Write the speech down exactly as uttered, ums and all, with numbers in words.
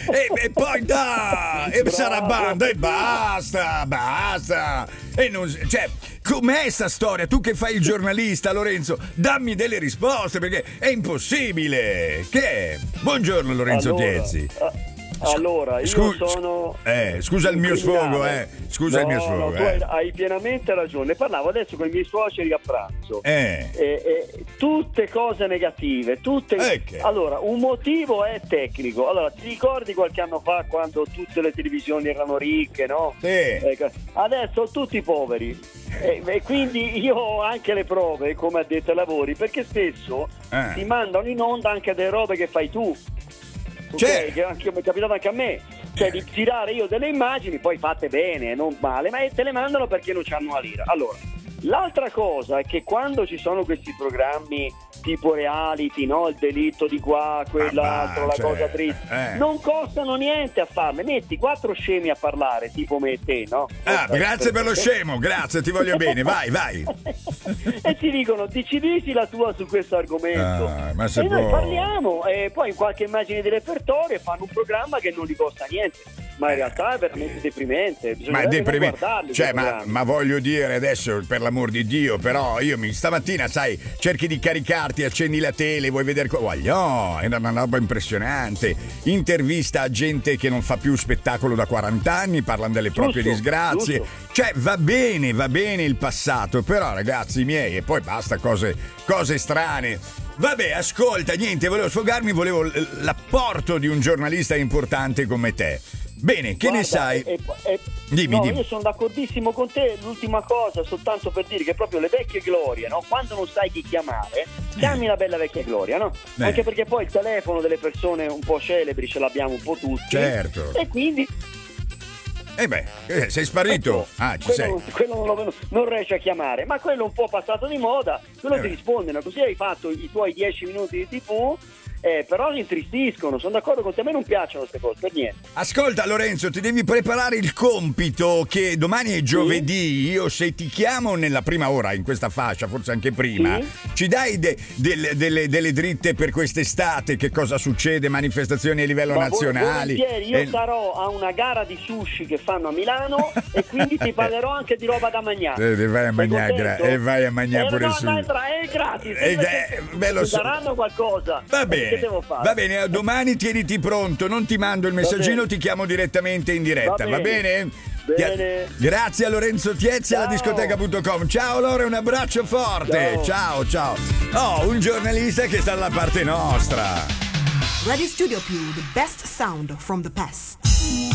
E, e poi da e sarabanda e basta, basta. E non, cioè, com'è sta storia? Tu che fai il giornalista, Lorenzo, dammi delle risposte perché è impossibile. Che è? Buongiorno Lorenzo allora, Tiezzi. Uh... Allora, io Scu- sono. Eh, scusa il mio sfogo, eh. Scusa no, il mio sfogo. No, tu eh. hai, hai pienamente ragione. Parlavo adesso con i miei suoceri a pranzo. Eh. E, e, tutte cose negative. Tutte. Okay. Allora, un motivo è tecnico. Allora, ti ricordi qualche anno fa quando tutte le televisioni erano ricche, no? Sì. Ecco, adesso tutti poveri. E, e quindi io ho anche le prove, come addetto ai lavori, perché spesso Eh. ti mandano in onda anche delle robe che fai tu. Cioè, Okay, che anche, è capitato anche a me, cioè di tirare io delle immagini poi fatte bene, non male, ma te le mandano perché non c'hanno una lira. Allora, l'altra cosa è che quando ci sono questi programmi tipo reality, no? Il delitto di qua, quell'altro, ah, la cioè, cosa triste, eh. non costano niente a farle. Metti quattro scemi a parlare, tipo me e te, no? Ah, grazie per lo scemo, grazie, ti voglio bene, vai, vai. E ti dicono, decidisi la tua su questo argomento. Ah, ma se e noi può. parliamo, e poi in qualche immagine di repertorio fanno un programma che non gli costa niente. Ma in realtà è veramente deprimente. Ma è deprimente, guardarli, cioè, ma, ma voglio dire adesso, per l'amor di Dio, però io mi stamattina, sai, cerchi di caricarti, accendi la tele, vuoi vedere co- voglio, è una roba impressionante. Intervista a gente che non fa più spettacolo da quaranta anni, parlano delle proprie Giusto, disgrazie. giusto. Cioè, va bene, va bene il passato, però ragazzi miei, e poi basta cose, cose strane. Vabbè, ascolta, niente, volevo sfogarmi, volevo l- l'apporto di un giornalista importante come te. Bene, che Guarda, ne sai? E, e, Dimmi, no, dimmi. io sono d'accordissimo con te. L'ultima cosa, soltanto per dire che proprio le vecchie glorie, no? Quando non sai chi chiamare, chiami la bella vecchia gloria, no? Eh. Anche perché poi il telefono delle persone un po' celebri ce l'abbiamo un po' tutti. Certo. E quindi Eh beh, eh, sei sparito? ecco, Ah, ci quello, sei. quello non, lo, non riesce a chiamare, ma quello un po' passato di moda, quello Eh. ti rispondono, così hai fatto i tuoi dieci minuti di tivù. Eh, però intristiscono, sono d'accordo con te, a me non piacciono queste cose, per niente. Ascolta Lorenzo, ti devi preparare il compito che domani è giovedì, io se ti chiamo nella prima ora in questa fascia, forse anche prima, Sì. ci dai de- delle, delle- delle dritte per quest'estate, che cosa succede, manifestazioni a livello Ma nazionali. volentieri, io Eh, sarò a una gara di sushi che fanno a Milano e quindi ti parlerò anche di roba da mangiare. Eh, vai a Sei mangiare, gra- contento? e vai a mangiare Eh, pure no, su. dai, tra- è gratis. Eh, se- eh, beh, lo mi so. daranno qualcosa. Va bene, Che devo fare? va bene, domani tieniti pronto, non ti mando il messaggino, bene. ti chiamo direttamente in diretta, va Va bene? bene. Ti- Bene. Grazie a Lorenzo Tiezzi alla Ciao. discoteca punto com. Ciao Lore, un abbraccio forte. Ciao, ciao. Oh, un giornalista che sta dalla parte nostra. Radio Studio Più, the best sound from the past.